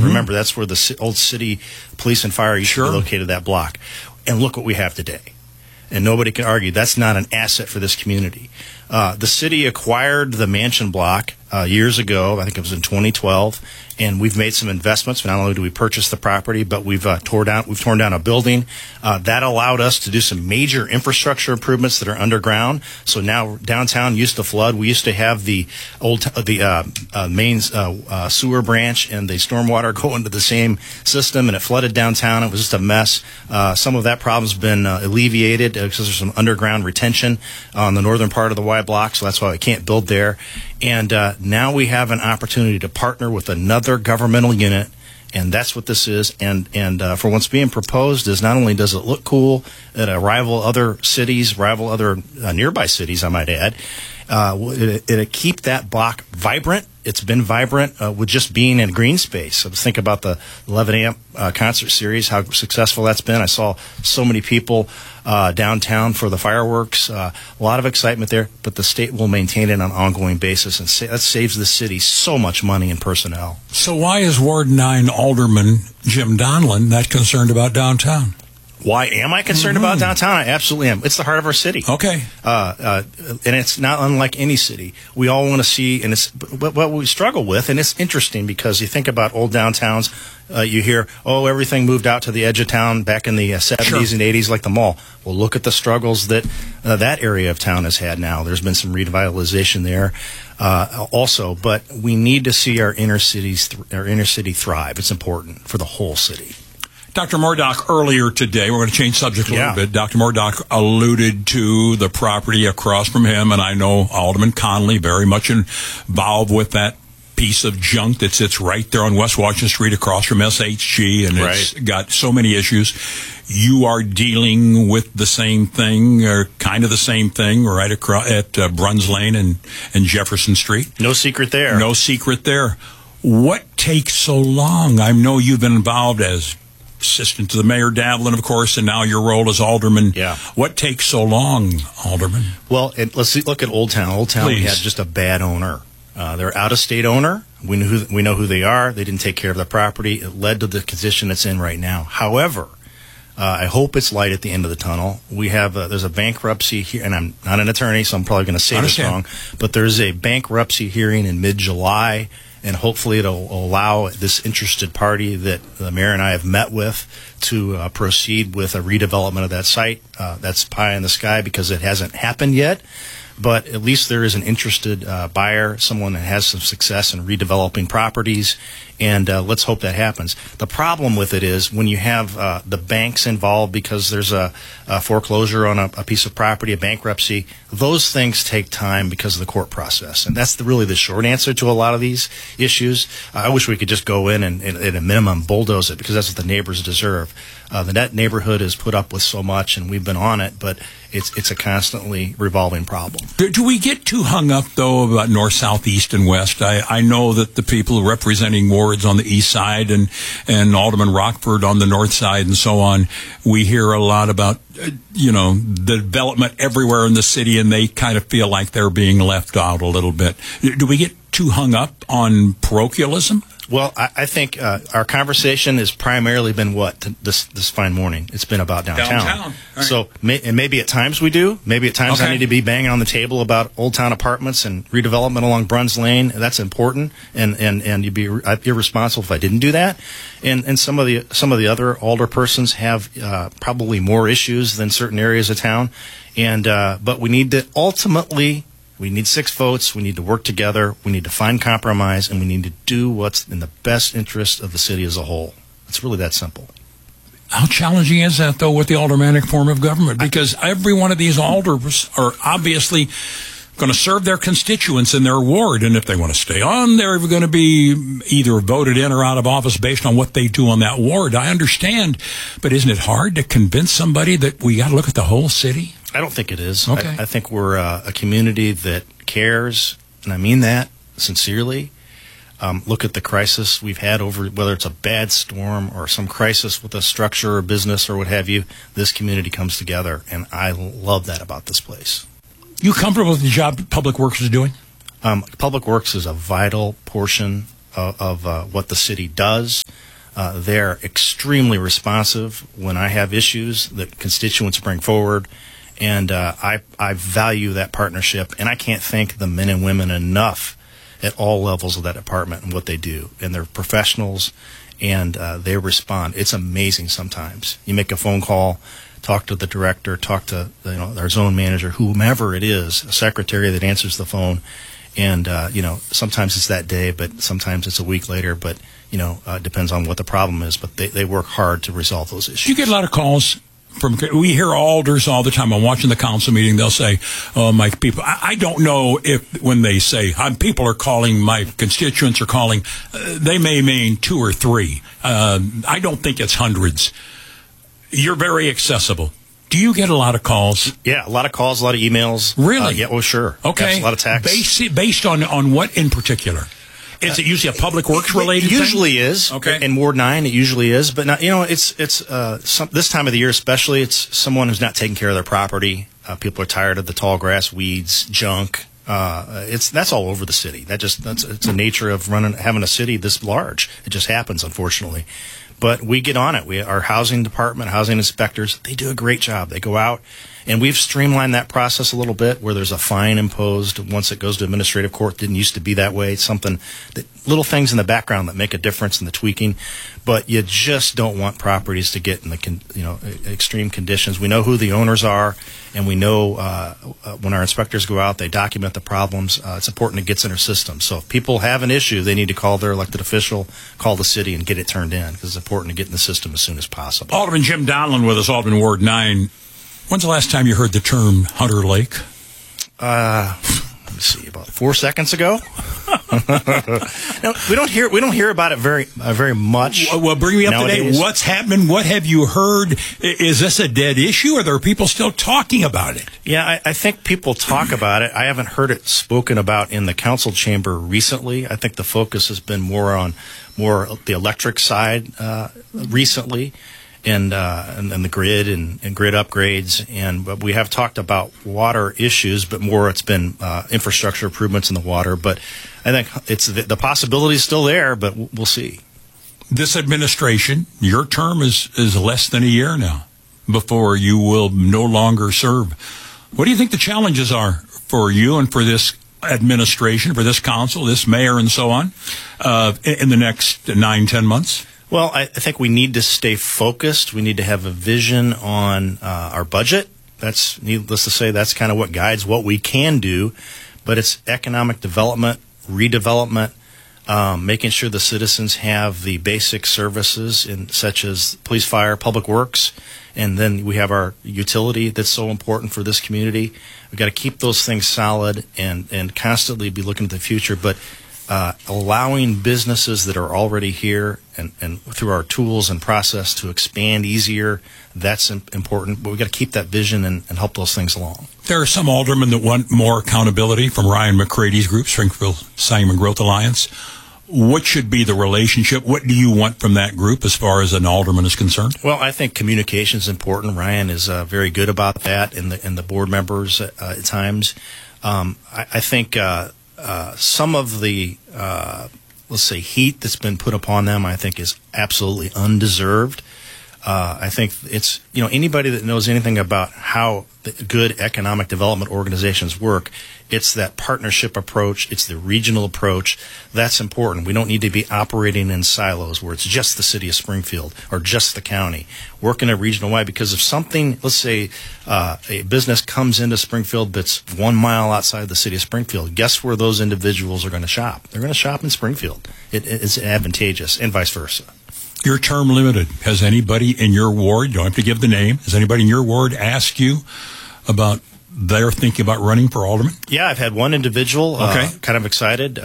Remember, that's where the old city police and fire used to be located, that block. And look what we have today. And nobody can argue that's not an asset for this community. The city acquired the mansion block years ago. I think it was in 2012, and we've made some investments. Not only do we purchase the property, but we've torn down a building that allowed us to do some major infrastructure improvements that are underground. So now downtown used to flood. We used to have the main sewer branch and the stormwater go into the same system, and it flooded downtown. It was just a mess. Some of that problem's been alleviated because there's some underground retention on the northern part of the Y block, so that's why we can't build there. And now we have an opportunity to partner with another governmental unit, and that's what this is. And for what's being proposed is not only does it look cool, it rival other nearby cities, I might add. It'll keep that block vibrant. It's been vibrant with just being in green space. So think about the 11 a.m. Concert series, how successful that's been. I saw so many people downtown for the fireworks. A lot of excitement there, but the state will maintain it on an ongoing basis, and that saves the city so much money in personnel. So why is Ward 9 Alderman Jim Donlin that concerned about downtown? Why am I concerned about downtown? I absolutely am. It's the heart of our city. Okay. And it's not unlike any city. We all want to see, and it's what we struggle with, and it's interesting because you think about old downtowns, you hear, everything moved out to the edge of town back in the 70s and 80s like the mall. Well, look at the struggles that that area of town has had now. There's been some revitalization there also, but we need to see our inner city thrive. It's important for the whole city. Dr. Mourdock, earlier today, we're going to change subject a little bit. Dr. Mourdock alluded to the property across from him, and I know Alderman Conley very much involved with that piece of junk that sits right there on West Washington Street across from SHG, and it's got so many issues. You are dealing with the same thing, or kind of the same thing, right across at Bruns Lane and Jefferson Street. No secret there. No secret there. What takes so long? I know you've been involved as assistant to the mayor, Davlin, of course, and now your role as alderman. Yeah. What takes so long, alderman? Well, let's look at Old Town. Old Town, we had just a bad owner. They're out-of-state owner. We know who they are. They didn't take care of the property. It led to the condition it's in right now. However, I hope it's light at the end of the tunnel. We have there's a bankruptcy here, and I'm not an attorney, so I'm probably going to say this wrong, but there's a bankruptcy hearing in mid-July, and hopefully it'll allow this interested party that the mayor and I have met with to proceed with a redevelopment of that site. That's pie in the sky because it hasn't happened yet. But at least there is an interested buyer, someone that has some success in redeveloping properties, and let's hope that happens. The problem with it is when you have the banks involved because there's a foreclosure on a piece of property, a bankruptcy, those things take time because of the court process. And that's really the short answer to a lot of these issues. I wish we could just go in and at a minimum, bulldoze it because that's what the neighbors deserve. That neighborhood has put up with so much, and we've been on it, but it's a constantly revolving problem. Do we get too hung up, though, about north, south, east, and west? I know that the people representing wards on the east side and Alderman Rockford on the north side and so on, we hear a lot about, the development everywhere in the city, and they kind of feel like they're being left out a little bit. Do we get too hung up on parochialism? Well, I think our conversation has primarily been this fine morning. It's been about downtown. Right. So, maybe at times we do. Maybe at times I need to be banging on the table about Old Town apartments and redevelopment along Bruns Lane. That's important, and you'd be irresponsible if I didn't do that. And some of the other alderpersons have probably more issues than certain areas of town. But we need to ultimately. We need 6 votes. We need to work together. We need to find compromise, and we need to do what's in the best interest of the city as a whole. It's really that simple. How challenging is that, though, with the aldermanic form of government? Because every one of these alders are obviously going to serve their constituents in their ward, and if they want to stay on, they're going to be either voted in or out of office based on what they do on that ward. I understand, but isn't it hard to convince somebody that we got to look at the whole city? I don't think it is. Okay. I think we're a community that cares, and I mean that sincerely. Look at the crisis we've had over, whether it's a bad storm or some crisis with a structure or business or what have you, this community comes together, and I love that about this place. You comfortable with the job Public Works is doing? Public Works is a vital portion of what the city does. They're extremely responsive when I have issues that constituents bring forward, and I value that partnership, and I can't thank the men and women enough at all levels of that department and what they do. And they're professionals, and they respond. It's amazing sometimes. You make a phone call, talk to the director, talk to our zone manager, whomever it is, a secretary that answers the phone, and sometimes it's that day, but sometimes it's a week later, but it depends on what the problem is. But they work hard to resolve those issues. You get a lot of calls we hear alders all the time. I'm watching the council meeting. They'll say, "Oh, my people." I don't know if when they say people are calling, my constituents are calling, they may mean 2 or 3. I don't think it's hundreds. You're very accessible. Do you get a lot of calls? Yeah, a lot of calls, a lot of emails. Really? Yeah, well, sure. Okay. Yes, a lot of texts. Based on what in particular? Is it usually a public works related thing? It usually is. Okay. In Ward 9, it usually is. But not, it's this time of the year especially, it's someone who's not taking care of their property. People are tired of the tall grass, weeds, junk. That's all over the city. It's the nature of having a city this large. It just happens, unfortunately. But we get on it. Our housing department, housing inspectors, they do a great job. They go out, and we've streamlined that process a little bit where there's a fine imposed once it goes to administrative court. Didn't used to be that way. It's something little things in the background that make a difference in the tweaking. But you just don't want properties to get in the extreme conditions. We know who the owners are, and we know when our inspectors go out, they document the problems. It's important it gets in our system. So if people have an issue, they need to call their elected official, call the city, and get it turned in because it's important to get in the system as soon as possible. Alderman Jim Donlin with us, Alderman Ward 9. When's the last time you heard the term Hunter Lake? Let me see, about 4 seconds ago. No, we don't hear about it very much. Well, bring me up nowadays. To date. What's happening? What have you heard? Is this a dead issue, or are there people still talking about it? Yeah, I think people talk about it. I haven't heard it spoken about in the council chamber recently. I think the focus has been more on the electric side recently. And the grid and grid upgrades, but we have talked about water issues, but more it's been infrastructure improvements in the water. But I think it's the possibility is still there, but we'll see. This administration, your term is less than a year now before you will no longer serve. What do you think the challenges are for you and for this administration, for this council, this mayor, and so on, in the next 9-10 months? Well, I think we need to stay focused. We need to have a vision on our budget. That's, needless to say, that's kind of what guides what we can do. But it's economic development, redevelopment, making sure the citizens have the basic services such as police, fire, public works. And then we have our utility that's so important for this community. We've got to keep those things solid and constantly be looking at the future. But allowing businesses that are already here and through our tools and process to expand easier, that's important. But we've got to keep that vision and help those things along. There are some aldermen that want more accountability from Ryan McCrady's group, Springfield Sangamon Growth Alliance. What should be the relationship? What do you want from that group as far as an alderman is concerned? Well, I think communication is important. Ryan is very good about that, and the board members at times. I think some of the, let's say, heat that's been put upon them, I think, is absolutely undeserved. I think it's, anybody that knows anything about how the good economic development organizations work, it's that partnership approach, it's the regional approach. That's important. We don't need to be operating in silos where it's just the city of Springfield or just the county. Work in a regional way, because if something, let's say a business comes into Springfield that's 1 mile outside the city of Springfield, guess where those individuals are going to shop? They're going to shop in Springfield. It's advantageous, and vice versa. Your term limited. Has anybody in your ward, you don't have to give the name, has anybody in your ward asked you about their thinking about running for alderman? Yeah, I've had one individual kind of excited,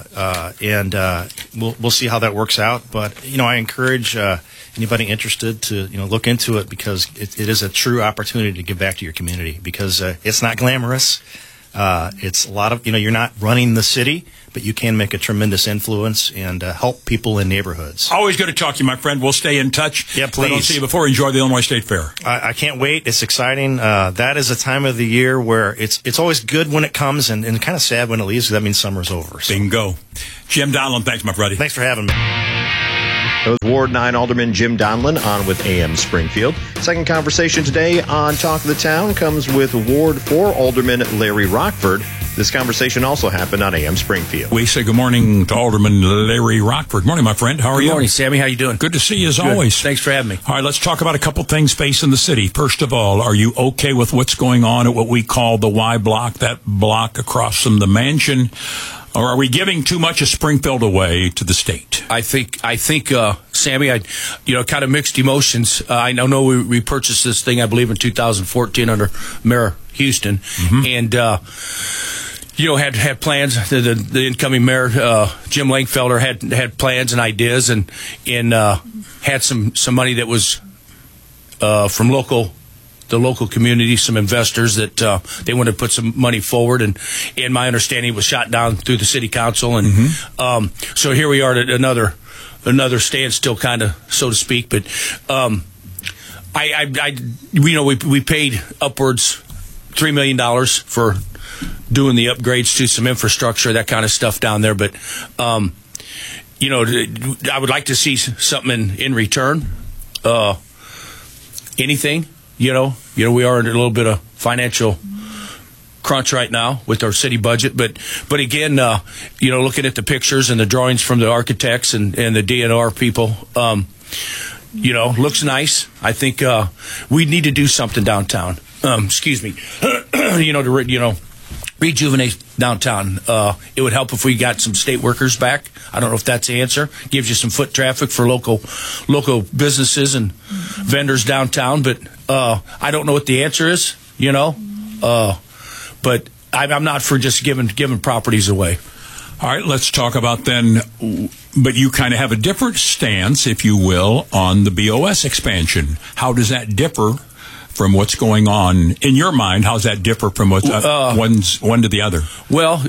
and we'll see how that works out. But, I encourage anybody interested to, look into it, because it is a true opportunity to give back to your community, because it's not glamorous. It's a lot of, you're not running the city, but you can make a tremendous influence and help people in neighborhoods. Always good to talk to you, my friend. We'll stay in touch. Yeah, please. If I don't see you before, enjoy the Illinois State Fair. I can't wait. It's exciting. That is a time of the year where it's always good when it comes and kind of sad when it leaves, because that means summer's over. So. Bingo. Jim Donlin, thanks, my buddy. Thanks for having me. That was Ward 9 Alderman Jim Donlin on with AM Springfield. Second conversation today on Talk of the Town comes with Ward 4 Alderman Larry Rockford. This conversation also happened on AM Springfield. We say good morning to Alderman Larry Rockford. Morning, my friend. How are you? Good morning, Sammy. How you doing? Good to see you as Good. always. Thanks for having me. All right, let's talk about a couple things facing the city. First of all, are you okay with what's going on at what we call the Y block, that block across from the mansion? Or are we giving too much of Springfield away to the state? I think, Sammy, kind of mixed emotions. I know we purchased this thing, I believe, in 2014 under Mayor Houston, and had plans. The incoming mayor, Jim Langfelder, had plans and ideas, and had some money that was from the local community, some investors that they wanted to put some money forward, and my understanding was shot down through the city council, and so here we are at another standstill, kind of, so to speak. But we paid upwards $3 million for doing the upgrades to some infrastructure, that kind of stuff down there. But I would like to see something in return. Anything. We are in a little bit of financial crunch right now with our city budget, but again, looking at the pictures and the drawings from the architects and the DNR people, looks nice. I think we need to do something downtown. Excuse me, to rejuvenate downtown. It would help if we got some state workers back. I don't know if that's the answer. Gives you some foot traffic for local businesses and vendors downtown, but I don't know what the answer is, but I'm not for just giving properties away. All right, let's talk about then, but you kind of have a different stance, if you will, on the BOS expansion. How does that differ from what's going on in your mind? How's that differ from what's one to the other? Well,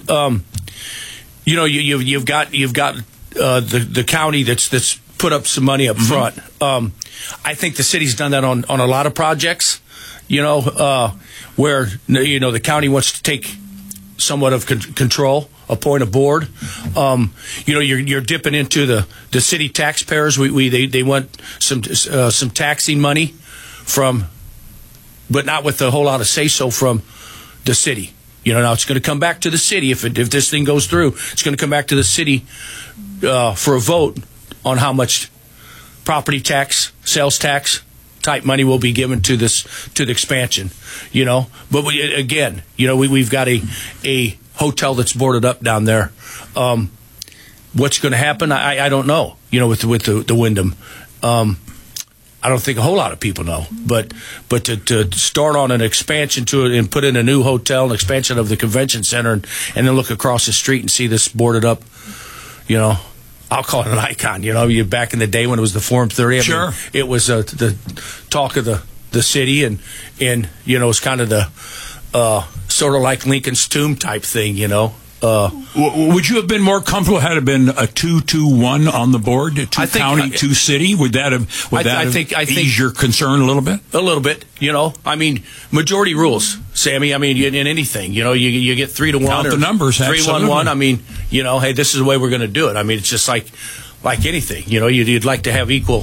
you've got the county that's put up some money up front. I think the city's done that on a lot of projects. Where the county wants to take somewhat of control, appoint a board. You're dipping into the city taxpayers. They want some taxing money from, but not with a whole lot of say-so from the city. Now it's going to come back to the city. If this thing goes through, it's going to come back to the city for a vote on how much property tax, sales tax type money will be given to the expansion. But we've got a hotel that's boarded up down there. What's going to happen? I don't know. With the Wyndham. I don't think a whole lot of people know, but to start on an expansion to it and put in a new hotel, an expansion of the convention center, and then look across the street and see this boarded up, I'll call it an icon. Back in the day when it was the Forum 30, sure, it was the talk of the city, and it's kind of the sort of like Lincoln's Tomb type thing, Would you have been more comfortable had it been a 2-2-1 on the board, two county, two city? Would that have eased your concern a little bit? A little bit, majority rules, Sammy. In anything, you get 3-1 count or the numbers, 3-1-1. Hey, this is the way we're going to do it. It's just like anything. You'd like to have equal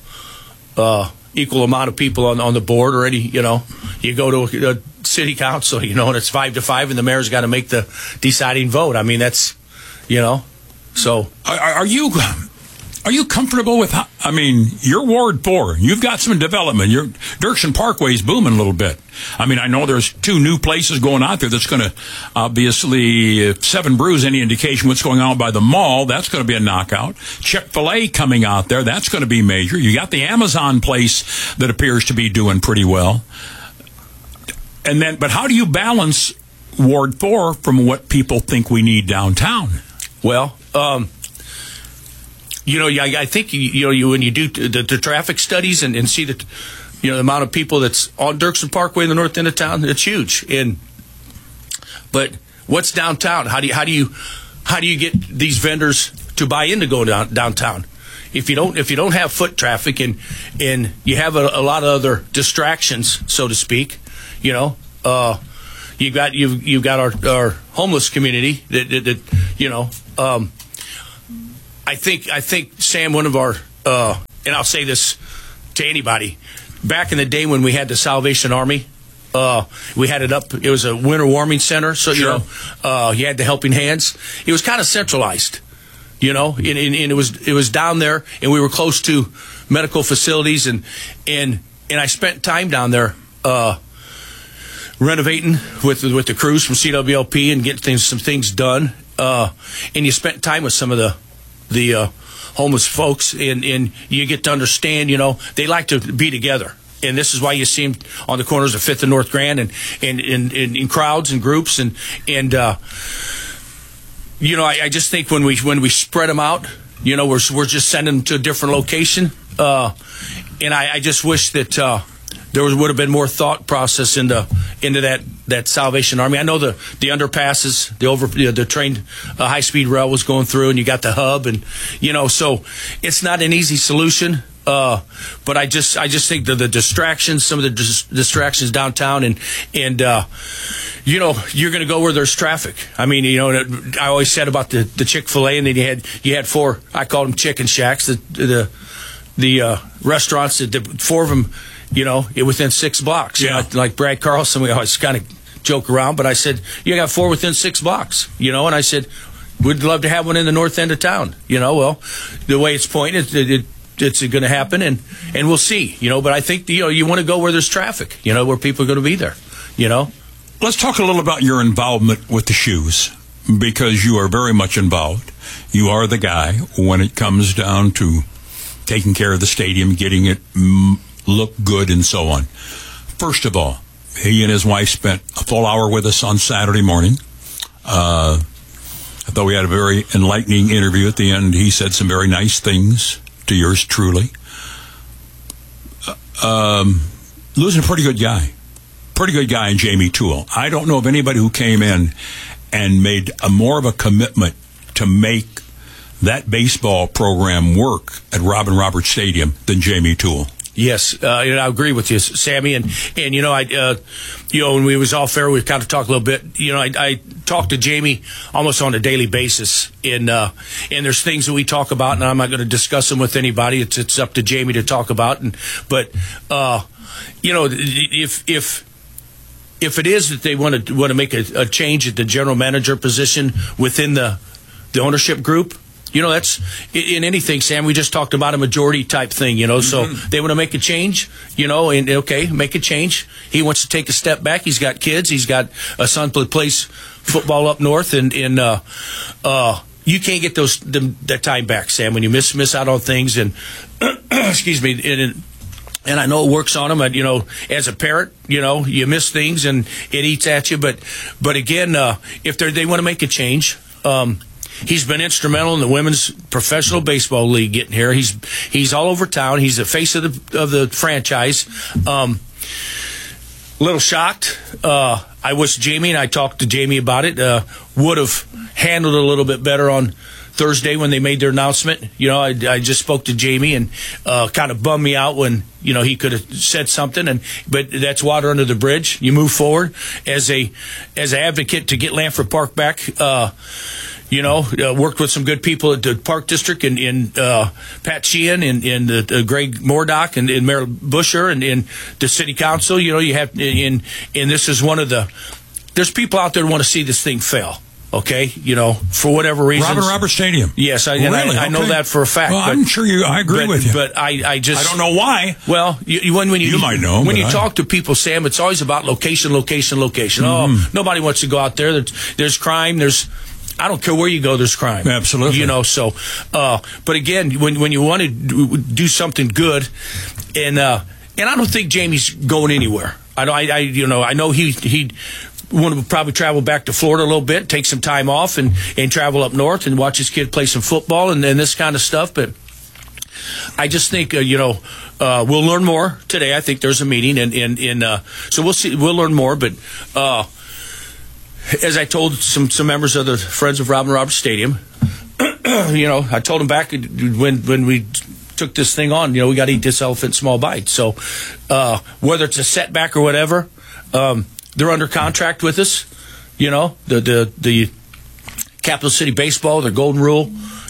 amount of people on the board already. You go to a city council, and it's 5-5, and the mayor's got to make the deciding vote. That's, so. Are you comfortable with, you're Ward 4. You've got some development. Your Dirksen Parkway's booming a little bit. I know there's 2 new places going out there that's going to, obviously, if Seven Brews any indication what's going on by the mall, that's going to be a knockout. Chick-fil-A coming out there, that's going to be major. You got the Amazon place that appears to be doing pretty well. But how do you balance Ward 4 from what people think we need downtown? Well, I think when you do the traffic studies and see the amount of people that's on Dirksen Parkway in the north end of town, it's huge. But what's downtown? How do you get these vendors to buy in to go downtown? If you don't have foot traffic and you have a lot of other distractions, so to speak, you've got our homeless community that I think Sam, one of our and I'll say this to anybody, back in the day when we had the Salvation Army, we had it up. It was a winter warming center, so sure. You had the helping hands. It was kind of centralized, and it was down there, and we were close to medical facilities, and I spent time down there renovating with the crews from CWLP and getting some things done. And you spent time with some of the homeless folks, and you get to understand, they like to be together. And this is why you see them on the corners of 5th and North Grand and in crowds and groups. And I just think when we spread them out, we're just sending them to a different location. And I just wish that there would have been more thought process into that Salvation Army. I know the underpasses, the trained high-speed rail was going through, and you got the hub, and so it's not an easy solution. But I just think that the distractions, some of the distractions downtown, and you're going to go where there's traffic. I mean, I always said about the Chick-fil-A, and then you had 4. I called them chicken shacks. The restaurants, 4 of them, within 6 blocks. Yeah. Like Brad Carlson, we always kind of joke around, but I said, you got 4 within 6 blocks, and I said, we'd love to have one in the north end of town. Well, the way it's pointed, it's going to happen, and we'll see, but I think, you want to go where there's traffic, where people are going to be there, Let's talk a little about your involvement with the shoes, because you are very much involved. You are the guy when it comes down to taking care of the stadium, getting it look good, and so on. First of all, he and his wife spent a full hour with us on Saturday morning. I thought we had a very enlightening interview at the end. He said some very nice things to yours truly. Losing a pretty good guy in Jamie Toole. I don't know of anybody who came in and made more of a commitment to make that baseball program work at Robin Roberts Stadium than Jamie Toole. Yes, I agree with you, Sammy. And when we was off air, we kind of talked a little bit. I talk to Jamie almost on a daily basis, and there's things that we talk about, and I'm not going to discuss them with anybody. It's up to Jamie to talk about. But if it is that they want to make a change at the general manager position within the ownership group. That's in anything, Sam. We just talked about a majority type thing, so they want to make a change, and okay, make a change. He wants to take a step back. He's got kids. He's got a son that plays football up north, and you can't get that time back, Sam, when you miss out on things. And excuse me, and I know it works on him. As a parent, you miss things and it eats at you. But again, if they want to make a change, he's been instrumental in the women's professional baseball league getting here. He's all over town. He's the face of the franchise. Little shocked. I wish Jamie, and I talked to Jamie about it, would have handled it a little bit better on Thursday when they made their announcement. I just spoke to Jamie, and kind of bummed me out when he could have said something. But that's water under the bridge. You move forward as an advocate to get Lanford Park back. Worked with some good people at the Park District and Pat Sheehan and Greg Moordock and Mayor Busher and the City Council. You have and this is one of there's people out there who want to see this thing fail. Okay, for whatever reason. Robin Roberts Stadium. Yes, I know that for a fact. Well, I'm sure I agree with you. But I don't know why. Well, when you might know. When you talk to people, Sam, it's always about location. Mm-hmm. Oh, nobody wants to go out there. There's crime. I don't care where you go, there's crime. Absolutely. But again, when you want to do something good, and I don't think Jamie's going anywhere. I know he'd want to probably travel back to Florida a little bit, take some time off, and travel up north and watch his kid play some football and this kind of stuff. But I just think we'll learn more today. I think there's a meeting, and so we'll see. We'll learn more, but. As I told some members of the Friends of Robin Roberts Stadium, I told them back when we took this thing on, we got to eat this elephant in small bites. So whether it's a setback or whatever, they're under contract with us. The Capital City Baseball, their golden rule.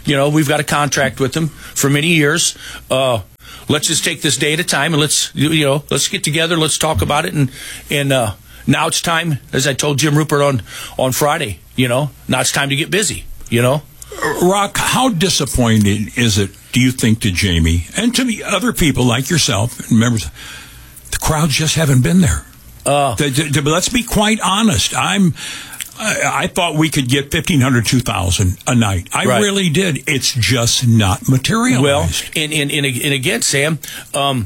we've got a contract with them for many years. Let's just take this day at a time, and let's get together. Let's talk about it. And now it's time, as I told Jim Rupert on Friday. Now it's time to get busy. Rock, how disappointing is it, do you think, to Jamie and to the other people like yourself and members? The crowds just haven't been there. But let's be quite honest. I thought we could get 1,500, 2,000 a night. I really did. It's just not materialized. Well, and again, Sam, a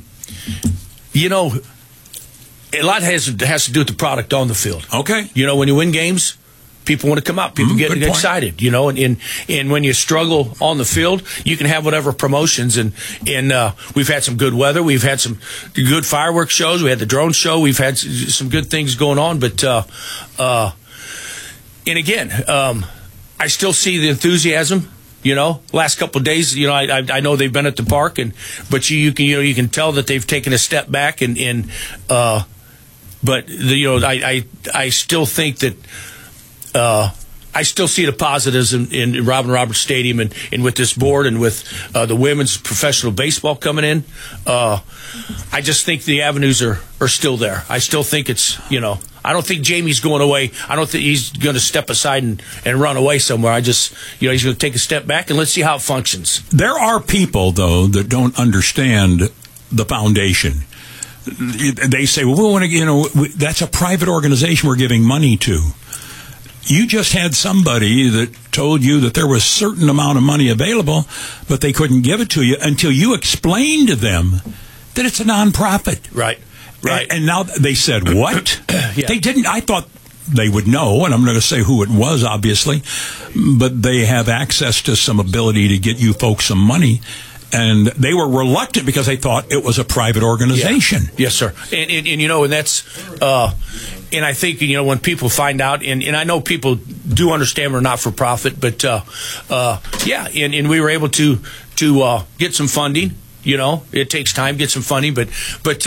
lot has to do with the product on the field. Okay. When you win games, people want to come out. People get excited, and when you struggle on the field, you can have whatever promotions. And we've had some good weather. We've had some good fireworks shows. We had the drone show. We've had some good things going on. But, and again, I still see the enthusiasm. Last couple of days, I know they've been at the park, but you can tell that they've taken a step back. But I still think that. I still see the positives in Robin Roberts Stadium and with this board and with the women's professional baseball coming in. I just think the avenues are still there. I still think it's, I don't think Jamie's going away. I don't think he's going to step aside and run away somewhere. I just, he's going to take a step back and let's see how it functions. There are people, though, that don't understand the foundation. They say, well, we want to, that's a private organization we're giving money to. You just had somebody that told you that there was a certain amount of money available, but they couldn't give it to you until you explained to them that it's a nonprofit. Right. And now they said, what? Yeah. They didn't. I thought they would know, and I'm not going to say who it was, obviously, but they have access to some ability to get you folks some money. And they were reluctant because they thought it was a private organization. Yeah. Yes, sir. And that's, and I think, when people find out, and I know people do understand we're not for profit, but, and we were able to get some funding. It takes time to get some funding, but it's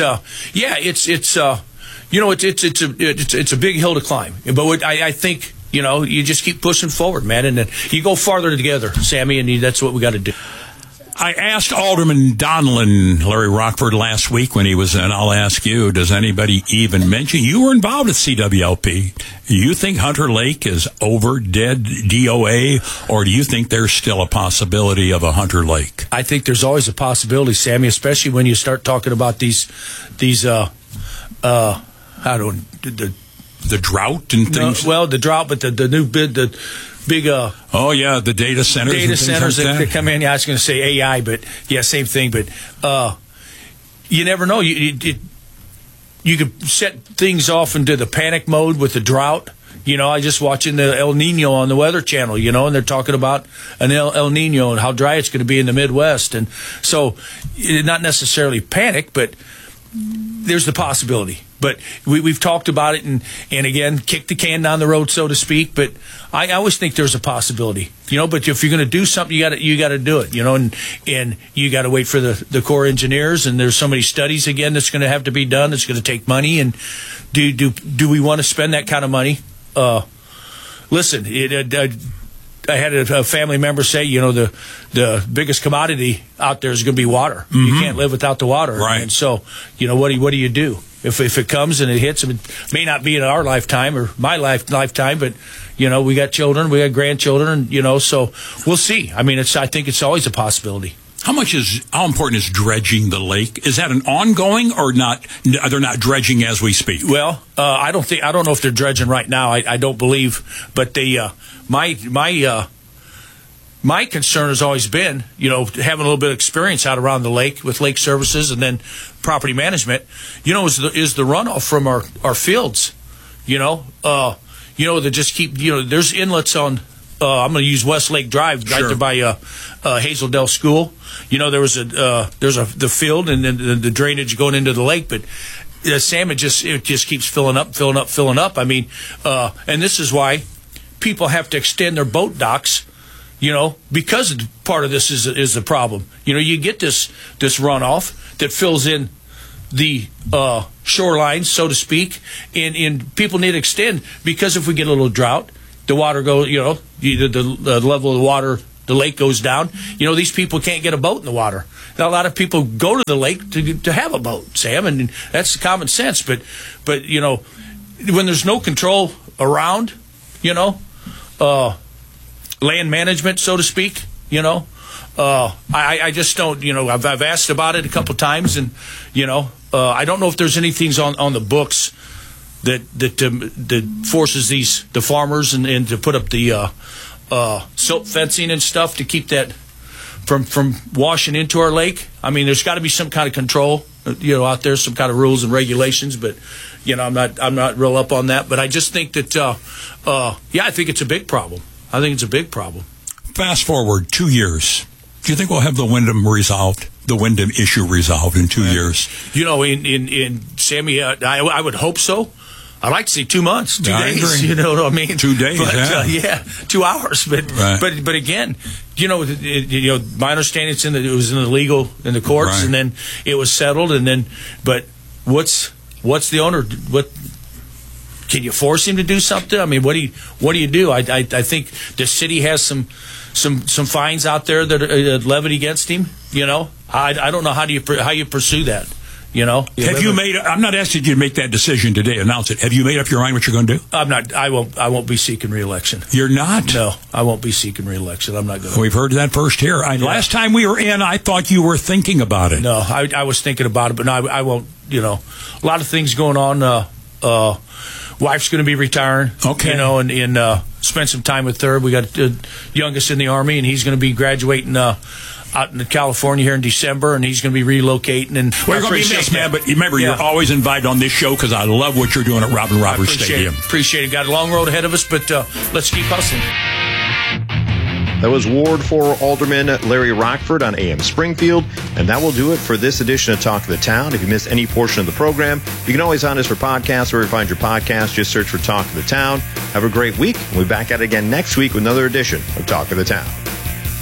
a big hill to climb. But I think, you just keep pushing forward, man, and then you go farther together, Sammy, and that's what we got to do. I asked Alderman Donlin, Larry Rockford, last week when he was in. I'll ask you, does anybody even mention, you were involved with CWLP. You think Hunter Lake is over, dead, DOA, or do you think there's still a possibility of a Hunter Lake? I think there's always a possibility, Sammy, especially when you start talking about these the drought and things. Well, the drought, but the new bid, the big the data centers that come in. Yeah, I was going to say AI, but yeah, same thing. But you never know. You could set things off into the panic mode with the drought. I just watching the El Nino on the Weather Channel. And they're talking about an El Nino and how dry it's going to be in the Midwest, and so not necessarily panic, but there's the possibility. But we've talked about it and again, kick the can down the road, so to speak. But I always think there's a possibility, But if you're going to do something, you got to do it, And you got to wait for the Corps engineers. And there's so many studies again that's going to have to be done. It's going to take money. And do we want to spend that kind of money? Listen, I had a family member say, the biggest commodity out there is going to be water. Mm-hmm. You can't live without the water, right? And so, what do you do if it comes and it hits? It may not be in our lifetime or my lifetime, but we got children, we got grandchildren, and so we'll see. I mean, I think it's always a possibility. How important is dredging the lake? Is that an ongoing or not? They're not dredging as we speak. Well, I don't know if they're dredging right now. I don't believe, but my concern has always been, having a little bit of experience out around the lake with lake services and then property management, is the runoff from our fields, that just keep, there's inlets on, I'm going to use Westlake Drive right there by Hazeldale School. There's the field and then the drainage going into the lake, but Sam, it just keeps filling up. I mean, and this is why people have to extend their boat docks, because part of this is the problem. You get this runoff that fills in the shoreline, so to speak, and people need to extend, because if we get a little drought, the water goes, the level of the water the lake goes down. These people can't get a boat in the water. Now, a lot of people go to the lake to have a boat, Sam, and that's common sense. But when there's no control around, land management, so to speak, I just don't, I've asked about it a couple times, and, I don't know if there's anything on the books that forces the farmers and to put up the silt fencing and stuff to keep that from washing into our lake. I mean, there's got to be some kind of control, out there, some kind of rules and regulations, but I'm not real up on that. But I just think that I think it's a big problem. I think it's a big problem. Fast forward 2 years. Do you think we'll have the Windham issue resolved in 2 years? In Sammy, I would hope so. I'd like to see 2 months, 2 days. Agree. You know what I mean? 2 days, but, 2 hours. But but again, my understanding it was in the courts, right. And then it was settled, and then but what's the owner? What can you force him to do something? I mean, what do you do? I think the city has some fines out there that are levied against him. I don't know how you pursue that. Have you made? I'm not asking you to make that decision today. Announce it. Have you made up your mind what you're going to do? I'm not. I won't be seeking re-election. You're not? No, I won't be seeking re-election. I'm not going to. We've heard that first here. Last time we were in, I thought you were thinking about it. No, I was thinking about it, but no, I won't. A lot of things going on. Wife's going to be retiring. Okay. And spend some time with her. We got the youngest in the Army, and he's going to be graduating out in California here in December, and he's going to be relocating. And we're going to be missed, man. But remember, you're always invited on this show because I love what you're doing at Robin Roberts Stadium. Appreciate it. Got a long road ahead of us, but let's keep hustling. That was Ward 4 Alderman Larry Rockford on AM Springfield, and that will do it for this edition of Talk of the Town. If you missed any portion of the program, you can always find us for podcasts wherever you find your podcast. Just search for Talk of the Town. Have a great week. We'll be back at it again next week with another edition of Talk of the Town.